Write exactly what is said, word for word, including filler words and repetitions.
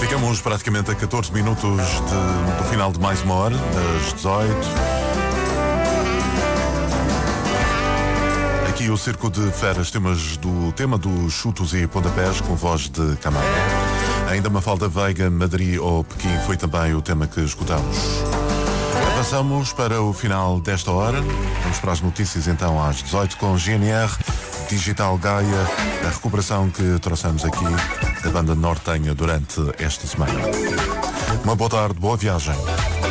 Ficamos praticamente a catorze minutos de, do final de mais uma hora, das dezoito. Aqui o Circo de Feras, temas do tema dos chutos e pontapés com voz de Camargo. Ainda Mafalda Veiga, Madrid ou Pequim foi também o tema que escutamos. Avançamos para o final desta hora. Vamos para as notícias então às dezoito com G N R, Digital Gaia, a recuperação que trouxemos aqui da banda nortenha durante esta semana. Uma boa tarde, boa viagem.